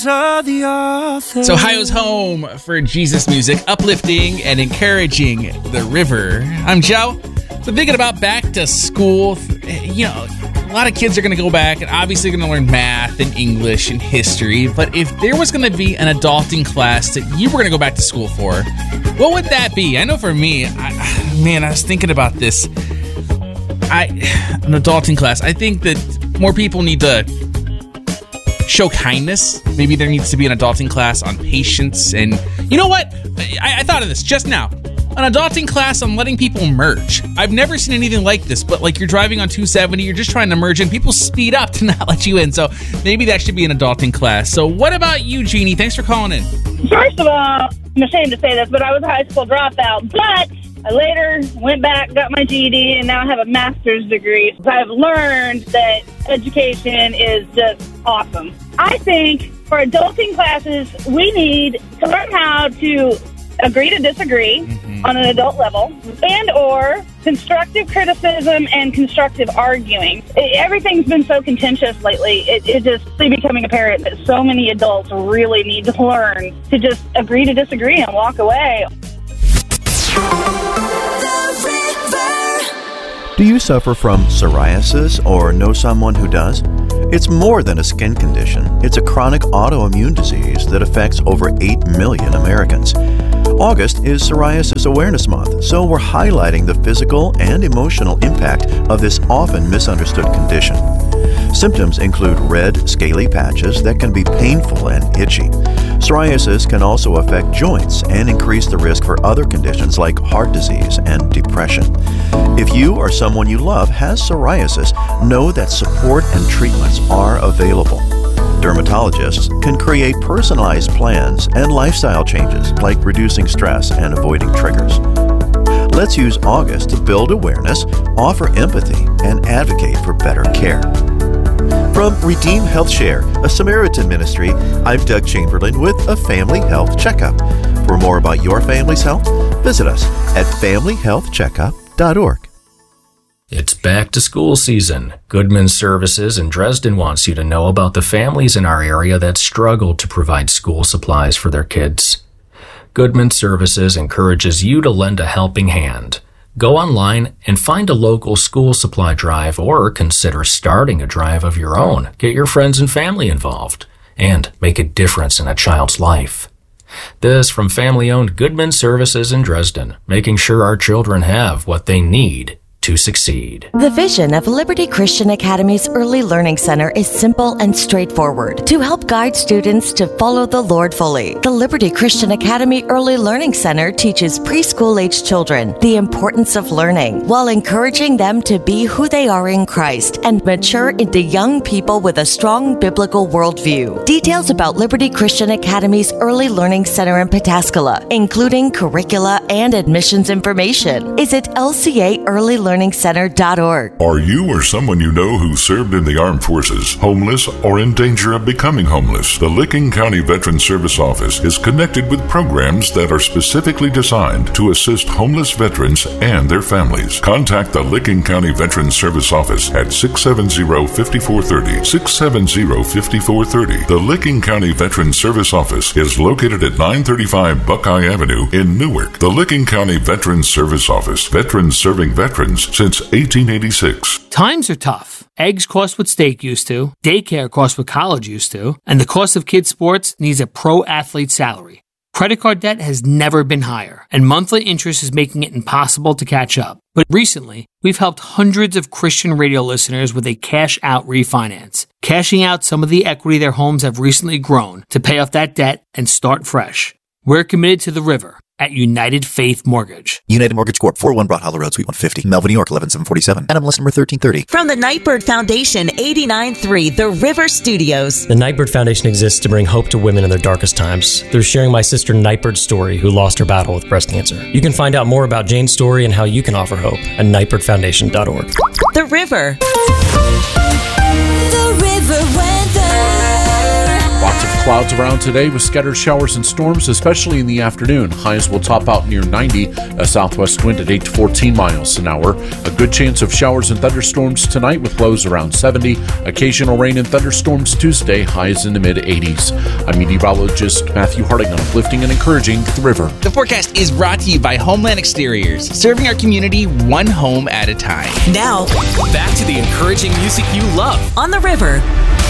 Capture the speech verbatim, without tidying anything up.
So Ohio's home for Jesus music, uplifting and encouraging the river. I'm Joe. So thinking about back to school, you know, a lot of kids are going to go back and obviously going to learn math and English and history. But if there was going to be an adulting class that you were going to go back to school for, what would that be? I know for me, I, man, I was thinking about this. I an adulting class. I think that more people need to show kindness. Maybe there needs to be an adulting class on patience. And you know what? I, I thought of this just now. An adulting class on letting people merge. I've never seen anything like this, but like you're driving on two seventy, you're just trying to merge in, people speed up to not let you in. So maybe that should be an adulting class. So what about you, Jeannie? Thanks for calling in. First of all, I'm ashamed to say this, but I was a high school dropout. But I later went back, got my G E D, and now I have a master's degree. I've learned that education is just awesome. I think for adulting classes, we need to learn how to agree to disagree mm-hmm. on an adult level, and or constructive criticism and constructive arguing. It, everything's been so contentious lately. It, it just is becoming apparent that so many adults really need to learn to just agree to disagree and walk away. Do you suffer from psoriasis or know someone who does? It's more than a skin condition. It's a chronic autoimmune disease that affects over eight million Americans. August is Psoriasis Awareness Month, so we're highlighting the physical and emotional impact of this often misunderstood condition. Symptoms include red, scaly patches that can be painful and itchy. Psoriasis can also affect joints and increase the risk for other conditions like heart disease and depression. If you or someone you love has psoriasis, know that support and treatments are available. Dermatologists can create personalized plans and lifestyle changes like reducing stress and avoiding triggers. Let's use August to build awareness, offer empathy, and advocate for better care. From Redeem Health Share, a Samaritan ministry, I'm Doug Chamberlain with a Family Health Checkup. For more about your family's health, visit us at family health checkup dot org. It's back to school season. Goodman Services in Dresden wants you to know about the families in our area that struggle to provide school supplies for their kids. Goodman Services encourages you to lend a helping hand. Go online and find a local school supply drive or consider starting a drive of your own. Get your friends and family involved and make a difference in a child's life. This from family-owned Goodman Services in Dresden, making sure our children have what they need to succeed. The vision of Liberty Christian Academy's Early Learning Center is simple and straightforward to help guide students to follow the Lord fully. The Liberty Christian Academy Early Learning Center teaches preschool-age children the importance of learning while encouraging them to be who they are in Christ and mature into young people with a strong biblical worldview. Details about Liberty Christian Academy's Early Learning Center in Pataskala, including curricula and admissions information, is at L C A Early Learning learning center dot org. Are you or someone you know who served in the armed forces homeless or in danger of becoming homeless? The Licking County Veterans Service Office is connected with programs that are specifically designed to assist homeless veterans and their families. Contact the Licking County Veterans Service Office at six seven zero, five four three zero, six seven zero, five four three zero. The Licking County Veterans Service Office is located at nine thirty-five Buckeye Avenue in Newark. The Licking County Veterans Service Office. Veterans serving veterans since eighteen eighty-six. Times are tough. Eggs cost what steak used to, daycare costs what college used to, and the cost of kids' sports needs a pro athlete salary. Credit card debt has never been higher, and monthly interest is making it impossible to catch up. But recently, we've helped hundreds of Christian radio listeners with a cash-out refinance, cashing out some of the equity their homes have recently grown to pay off that debt and start fresh. We're committed to the river at United Faith Mortgage. United Mortgage Corp, four oh one Broad Hollow Road, Suite one fifty, Melville, New York, eleven seven forty-seven. N M L S number thirteen thirty. From the Nightbird Foundation, eighty-nine point three, The River Studios. The Nightbird Foundation exists to bring hope to women in their darkest times through sharing my sister Nightbird's story, who lost her battle with breast cancer. You can find out more about Jane's story and how you can offer hope at nightbird foundation dot org. The River. The River Weather. Lots of Clouds around today with scattered showers and storms, especially in the afternoon. Highs will top out near ninety, a southwest wind at eight to fourteen miles an hour. A good chance of showers and thunderstorms tonight with lows around seventy. Occasional rain and thunderstorms Tuesday, highs in the mid-eighties. I'm meteorologist Matthew Harding on Uplifting and Encouraging the River. The forecast is brought to you by Homeland Exteriors, serving our community one home at a time. Now, back to the encouraging music you love on the River.